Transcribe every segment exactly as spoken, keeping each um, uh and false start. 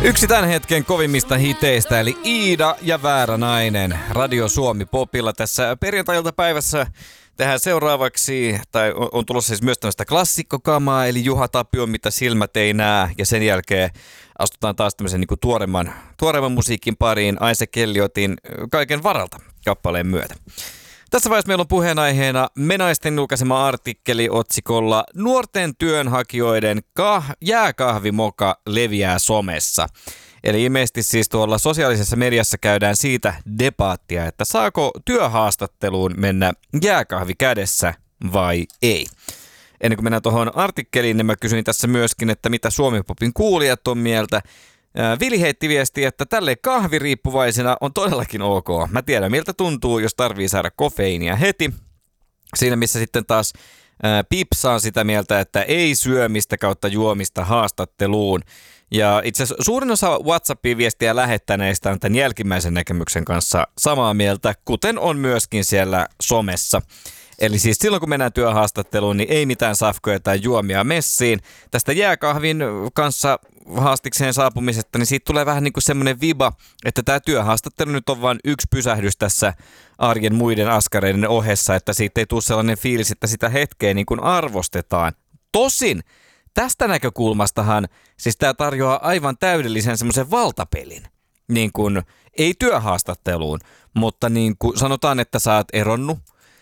Yksi tämän hetken kovimmista hiteistä, eli Iida ja Väärä nainen. Radio Suomi Popilla tässä perjantai-iltapäivässä tehdään seuraavaksi, tai on, on tulossa siis myös tämmöistä klassikkokamaa, eli Juha Tapio, mitä silmät ei näe, ja sen jälkeen astutaan taas tämmöisen niin kuin tuoremman, tuoremman musiikin pariin, Isaac Elliotin Kaiken varalta kappaleen myötä. Tässä vaiheessa meillä on puheenaiheena Menaisten julkaisema artikkeli otsikolla Nuorten työnhakijoiden kah- jääkahvimoka leviää somessa. Eli ilmeisesti siis tuolla sosiaalisessa mediassa käydään siitä debaattia, että saako työhaastatteluun mennä jääkahvi kädessä vai ei. Ennen kuin mennään tuohon artikkeliin, niin mä kysyin tässä myöskin, että mitä Suomi-popin kuulijat on mieltä. Vili heitti viestiä, että tälle kahviriippuvaisena on todellakin ok. Mä tiedän, miltä tuntuu, jos tarvii saada kofeiinia heti. Siinä missä sitten taas ää, Pipsa on sitä mieltä, että ei syömistä kautta juomista haastatteluun. Ja itse asiassa suurin osa WhatsAppin viestiä lähettäneistä on tämän jälkimmäisen näkemyksen kanssa samaa mieltä, kuten on myöskin siellä somessa. Eli siis silloin, kun mennään työhaastatteluun, niin ei mitään safkoja tai juomia messiin. Tästä jääkahvin kanssa haastikseen saapumisesta, niin siitä tulee vähän niin kuin semmoinen viba, että tämä työhaastattelu nyt on vain yksi pysähdys tässä arjen muiden askareiden ohessa, että siitä ei tule sellainen fiilis, että sitä hetkeä niin kuin arvostetaan. Tosin tästä näkökulmastahan siis tämä tarjoaa aivan täydellisen semmoisen valtapelin, niin kuin ei työhaastatteluun, mutta niin kuin sanotaan, että sä oot eronnut,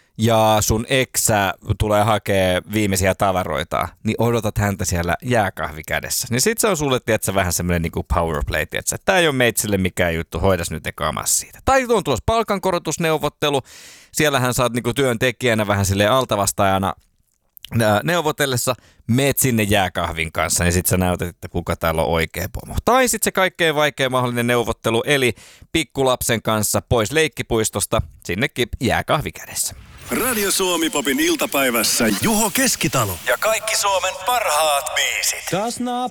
ja sun eksä tulee hakea viimeisiä tavaroita, niin odotat häntä siellä jääkahvi kädessä. Niin sit se on sulle, tiedätkö, vähän semmoinen niinku powerplay, tiedätkö, että tää ei ole meitsille mikään juttu, hoidas nyt ekaamas siitä. Tai on tuossa palkankorotusneuvottelu, siellähän sä oot niinku työntekijänä vähän silleen altavastaajana neuvotellessa, meet sinne jääkahvin kanssa, niin sit sä näytät, että kuka täällä on oikea pomo. Tai sit se kaikkein vaikein mahdollinen neuvottelu, eli pikkulapsen kanssa pois leikkipuistosta, sinnekin jääkahvi kädessä. Radio Suomi Popin iltapäivässä Juho Keskitalo. Ja kaikki Suomen parhaat biisit. Das